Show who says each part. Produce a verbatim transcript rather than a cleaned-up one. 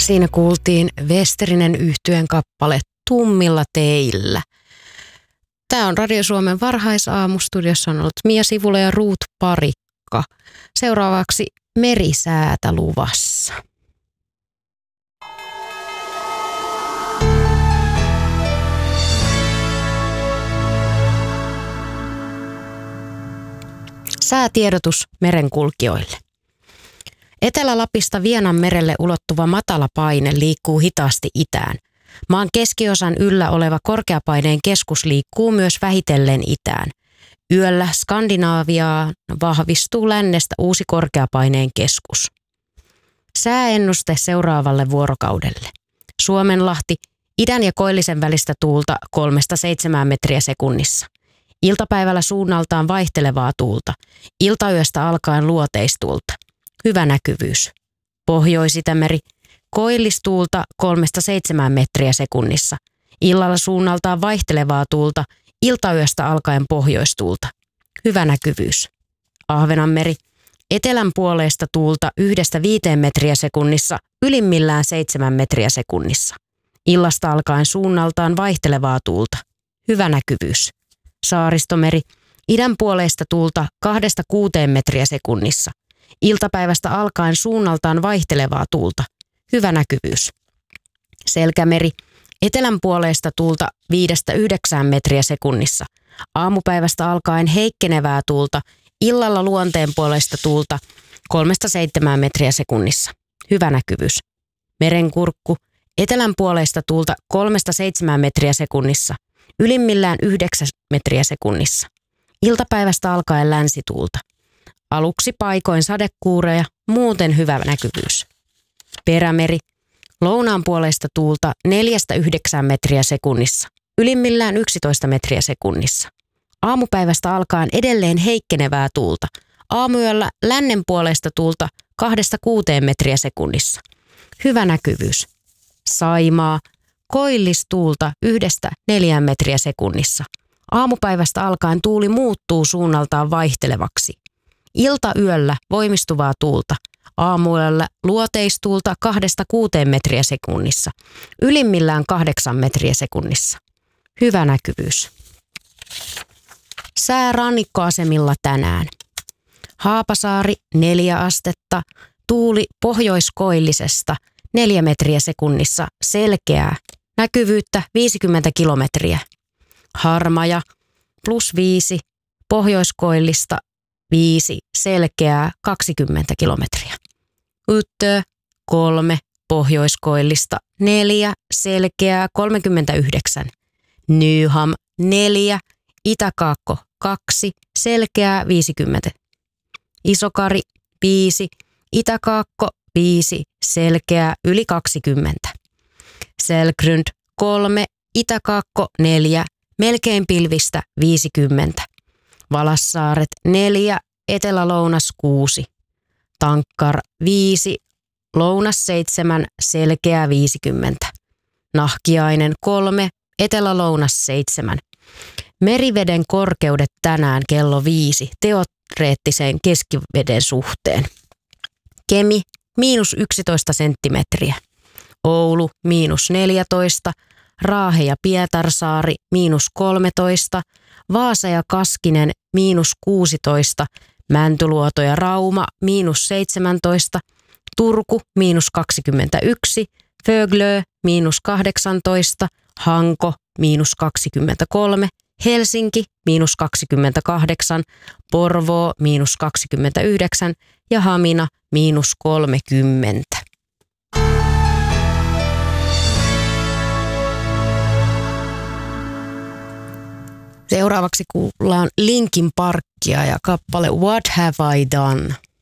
Speaker 1: Siinä kuultiin Westerinen yhtyeen kappale Tummilla teillä. Tämä on Radio Suomen varhaisaamu. Studiossa on ollut Mia Sivula ja Ruut Parikka. Seuraavaksi merisäätä luvassa. Säätiedotus merenkulkijoille. Etelä-Lapista Vienan merelle ulottuva matala paine liikkuu hitaasti itään. Maan keskiosan yllä oleva korkeapaineen keskus liikkuu myös vähitellen itään. Yöllä Skandinaaviaan vahvistuu lännestä uusi korkeapaineen keskus. Sääennuste seuraavalle vuorokaudelle. Suomenlahti, idän ja koillisen välistä tuulta kolmesta seitsemään metriä sekunnissa. Iltapäivällä suunnaltaan vaihtelevaa tuulta. Iltayöstä alkaen luoteistuulta. Hyvä näkyvyys. Pohjois-Itämeri, koillistuulta kolmesta seitsemään metriä sekunnissa. Illalla suunnaltaan vaihtelevaa tuulta. Iltayöstä alkaen pohjoistuulta. Hyvä näkyvyys. Ahvenanmeri, etelän puoleista tuulta yhdestä viiteen metriä sekunnissa. Ylimmillään seitsemän metriä sekunnissa. Illasta alkaen suunnaltaan vaihtelevaa tuulta. Hyvä näkyvyys. Saaristomeri, idän puoleista tuulta kahdesta kuuteen metriä sekunnissa. Iltapäivästä alkaen suunnaltaan vaihtelevaa tuulta. Hyvä näkyvyys. Selkämeri, etelän puoleista tuulta viidestä yhdeksään metriä sekunnissa. Aamupäivästä alkaen heikkenevää tuulta. Illalla luonteen puoleista tuulta kolmesta seitsemään metriä sekunnissa. Hyvä näkyvyys. Merenkurkku, etelän puoleista tuulta kolmesta seitsemään metriä sekunnissa. Ylimmillään yhdeksän metriä sekunnissa. Iltapäivästä alkaen länsituulta. Aluksi paikoin sadekuureja, muuten hyvä näkyvyys. Perämeri, lounaan puoleista tuulta neljästä yhdeksään metriä sekunnissa. Ylimmillään yksitoista metriä sekunnissa. Aamupäivästä alkaen edelleen heikkenevää tuulta. Aamuyöllä lännen puoleista tuulta kahdesta kuuteen metriä sekunnissa. Hyvä näkyvyys. Saimaa, koillistuulta yhdestä neljään metriä sekunnissa. Aamupäivästä alkaen tuuli muuttuu suunnaltaan vaihtelevaksi. Iltayöllä voimistuvaa tuulta. Aamuyöllä luoteistuulta kahdesta kuuteen metriä sekunnissa. Ylimmillään kahdeksan metriä sekunnissa. Hyvä näkyvyys. Sää rannikkoasemilla tänään. Haapasaari neljä astetta. Tuuli pohjoiskoillisesta neljä metriä sekunnissa. Selkeää. Näkyvyyttä viisikymmentä kilometriä. Harmaja plus viisi. Pohjoiskoillista viisi. Selkeää kaksikymmentä kilometriä. Yttö kolme. Pohjoiskoillista neljä. Selkeää kolmekymmentäyhdeksän. Nyham neljä. Itäkaakko kaksi. Selkeää viisikymmentä. Isokari viisi. Itäkaakko viisi. Selkeää yli kaksikymmentä. Selgrund kolme. Itäkaakko neljä. Melkein pilvistä viisikymmentä. Valassaaret neljä. Etelä-lounas kuusi. Tankkar viisi. Lounas seitsemän. Selkeää viisikymmentä. Nahkiainen kolme. Etelä-lounas seitsemän. Meriveden korkeudet tänään kello viisi teoreettiseen keskiveden suhteen. Kemi miinus yksitoista senttimetriä. Oulu miinus neljätoista. Raahe ja Pietarsaari miinus kolmetoista. Vaasa ja Kaskinen miinus kuusitoista. Mäntyluoto ja Rauma miinus seitsemäntoista. Turku miinus kaksikymmentäyksi. Föglö miinus kahdeksantoista. Hanko miinus kaksikymmentäkolme. Helsinki miinus kaksikymmentäkahdeksan, Porvoo miinus kaksikymmentäyhdeksän ja Hamina miinus kolmekymmentä. Seuraavaksi kuullaan Linkin Parkia ja kappale What Have I Done?